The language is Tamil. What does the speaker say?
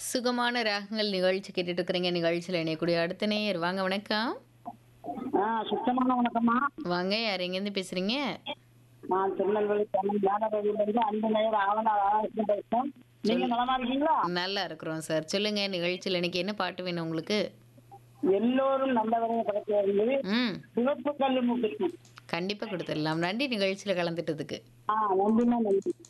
சுகமான ராகங்கள் நிகழ்ச்சி கேட்டுட்டு இருக்கிறீங்க. நிகழ்ச்சியில் இணையக்கூடிய அடுத்த நேயர் வாங்க. வணக்கம். சுத்தமான வணக்கம்மா. வாங்க, யார் எங்கேருந்து பேசுறீங்க? நான் திருநெல்வேலி இருந்து அன்பு நேயர் ஆவணா பேசுறேன். நீங்க நலமா இருக்கீங்களா? நல்லா இருக்கிறோம் சார். சொல்லுங்க, நிகழ்ச்சியில் இன்னைக்கு என்ன பாட்டு வேணும் உங்களுக்கு? எல்லோரும் நல்லவரையும் கிடைக்க இருந்து ம் சிவப்பு கல்லு முக்கியம். கண்டிப்பா கொடுத்துடலாம். நன்றி நிகழ்ச்சியில் கலந்துட்டதுக்கு. நன்றிமா நன்றி.